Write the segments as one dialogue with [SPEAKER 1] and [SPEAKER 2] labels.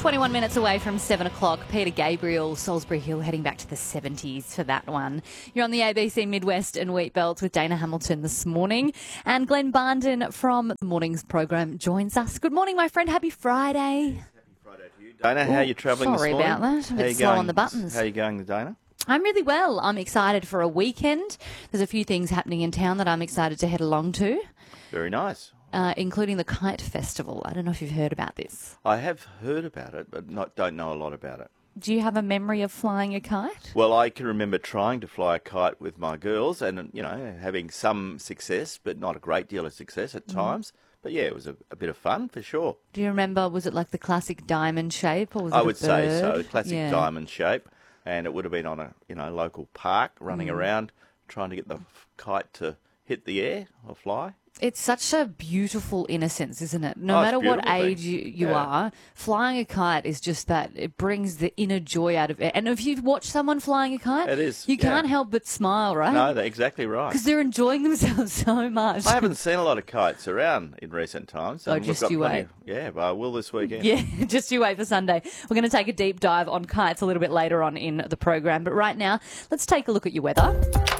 [SPEAKER 1] 21 minutes away from 7 o'clock. Peter Gabriel, Salisbury Hill, heading back to the 70s for that one. You're on the ABC Midwest and Wheat Belt with Dana Hamilton this morning. And Glenn Barnden from the morning's program joins us. Good morning, my friend. Happy Friday.
[SPEAKER 2] Happy Friday to you. Dana, how are you travelling this morning?
[SPEAKER 1] Sorry about that. A bit slow on the buttons.
[SPEAKER 2] How are you going, Dana?
[SPEAKER 1] I'm really well. I'm excited for a weekend. There's a few things happening in town that I'm excited to head along to.
[SPEAKER 2] Very nice.
[SPEAKER 1] Including the Kite Festival. I don't know if you've heard about this.
[SPEAKER 2] I have heard about it, but don't know a lot about it.
[SPEAKER 1] Do you have a memory of flying a kite?
[SPEAKER 2] Well, I can remember trying to fly a kite with my girls and, having some success, but not a great deal of success at times. But, yeah, it was a bit of fun for sure.
[SPEAKER 1] Do you remember, was it like the classic diamond shape? Or was
[SPEAKER 2] I
[SPEAKER 1] it
[SPEAKER 2] would say so, classic
[SPEAKER 1] Yeah.
[SPEAKER 2] diamond shape. And it would have been on a local park, running around, trying to get the kite to hit the air or fly.
[SPEAKER 1] It's such a beautiful innocence, isn't it? No
[SPEAKER 2] Oh, it's
[SPEAKER 1] matter what
[SPEAKER 2] beautiful
[SPEAKER 1] age
[SPEAKER 2] thing.
[SPEAKER 1] you are, flying a kite is just that. It brings the inner joy out of it. And if you've watched someone flying a kite,
[SPEAKER 2] It is,
[SPEAKER 1] you can't help but smile, right?
[SPEAKER 2] No, they're exactly right.
[SPEAKER 1] Because they're enjoying themselves so much.
[SPEAKER 2] I haven't seen a lot of kites around in recent times.
[SPEAKER 1] Oh,
[SPEAKER 2] We've
[SPEAKER 1] just
[SPEAKER 2] got
[SPEAKER 1] you
[SPEAKER 2] plenty
[SPEAKER 1] wait.
[SPEAKER 2] Yeah, but I will this weekend.
[SPEAKER 1] Yeah, just you wait for Sunday. We're going to take a deep dive on kites a little bit later on in the program. But right now, let's take a look at your weather.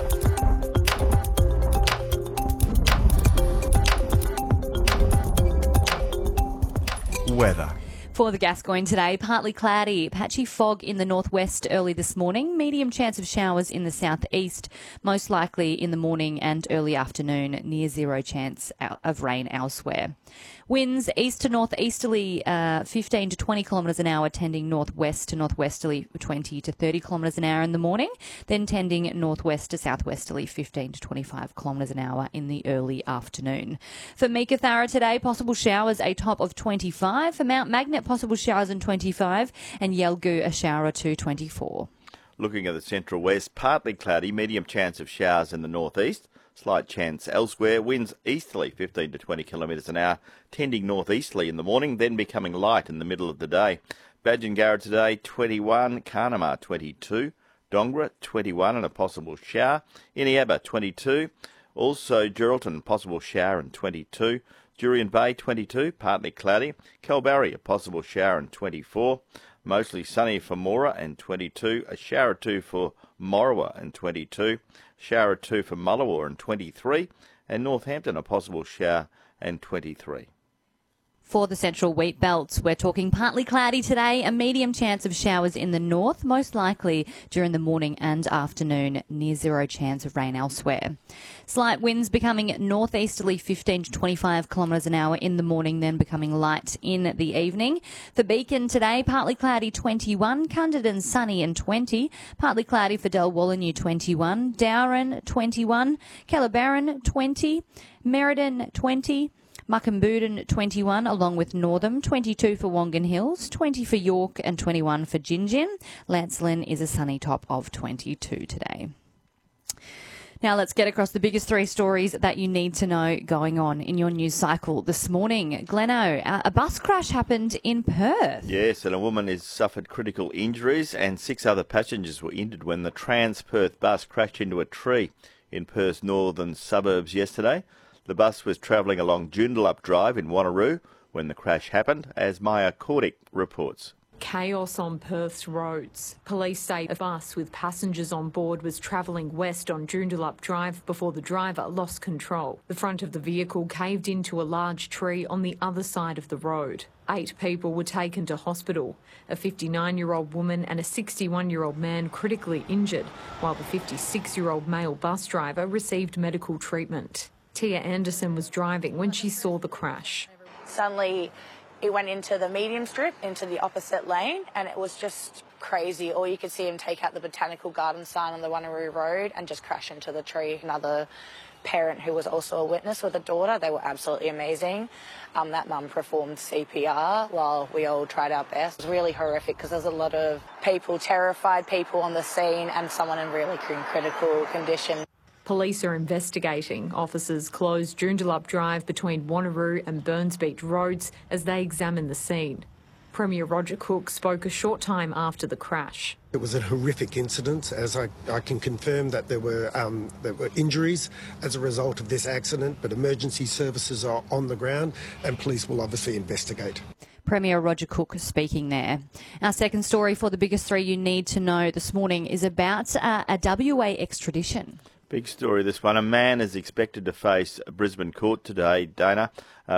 [SPEAKER 3] Weather.
[SPEAKER 1] For the Gascoyne today, partly cloudy, patchy fog in the northwest early this morning, medium chance of showers in the southeast, most likely in the morning and early afternoon, near zero chance of rain elsewhere. Winds east to northeasterly 15 to 20 kilometres an hour, tending northwest to northwesterly 20 to 30 kilometres an hour in the morning, then tending northwest to southwesterly 15 to 25 kilometres an hour in the early afternoon. For Meekatharra today, possible showers, a top of 25. For Mount Magnet, possible showers in 25, and Yelgoo, a shower or two, 24.
[SPEAKER 2] Looking at the central west, partly cloudy, medium chance of showers in the northeast, slight chance elsewhere. Winds easterly 15 to 20 kilometres an hour, tending northeasterly in the morning, then becoming light in the middle of the day. Badgingarra today 21, Carnamah 22, Dongra 21 and a possible shower, Iniaba 22, also Geraldton possible shower and 22, Jurien Bay 22, partly cloudy, Kalbarri a possible shower and 24, mostly sunny for Moora and 22, a shower or two for Morawa and 22, shower or two for Mullawa and 23, and Northampton a possible shower and 23.
[SPEAKER 1] For the central wheat belt, we're talking partly cloudy today, a medium chance of showers in the north, most likely during the morning and afternoon, near zero chance of rain elsewhere. Slight winds becoming northeasterly 15 to 25 kilometres an hour in the morning, then becoming light in the evening. For Beacon today, partly cloudy 21, Cunderdin sunny and 20, partly cloudy for Dalwallinu 21, Dowran 21, Kellabarron 20, Merredin 20, Muckamboodin 21 along with Northam, 22 for Wongan Hills, 20 for York and 21 for Gingin. Lancelin is a sunny top of 22 today. Now let's get across the biggest three stories that you need to know going on in your news cycle this morning. Gleno, a bus crash happened in Perth.
[SPEAKER 2] Yes, and a woman has suffered critical injuries and 6 other passengers were injured when the Trans-Perth bus crashed into a tree in Perth's northern suburbs yesterday. The bus was travelling along Joondalup Drive in Wanneroo when the crash happened, as Maya Cordick reports.
[SPEAKER 4] Chaos on Perth's roads. Police say a bus with passengers on board was travelling west on Joondalup Drive before the driver lost control. The front of the vehicle caved into a large tree on the other side of the road. 8 people were taken to hospital. A 59-year-old woman and a 61-year-old man critically injured, while the 56-year-old male bus driver received medical treatment. Tia Anderson was driving when she saw the crash.
[SPEAKER 5] Suddenly, it went into the medium strip, into the opposite lane, and it was just crazy. Or you could see him take out the Botanical Garden sign on the Wanneroo Road and just crash into the tree. Another parent who was also a witness with a daughter, they were absolutely amazing. That mum performed CPR while we all tried our best. It was really horrific because there's a lot of people, terrified people on the scene and someone in really critical condition.
[SPEAKER 4] Police are investigating. Officers closed Joondalup Drive between Wanneroo and Burns Beach roads as they examine the scene. Premier Roger Cook spoke a short time after the crash.
[SPEAKER 3] It was a horrific incident, as I can confirm that there were injuries as a result of this accident, but emergency services are on the ground and police will obviously investigate.
[SPEAKER 1] Premier Roger Cook speaking there. Our second story for the biggest three you need to know this morning is about a WA extradition.
[SPEAKER 2] Big story, this one. A man is expected to face a Brisbane court today, Dana,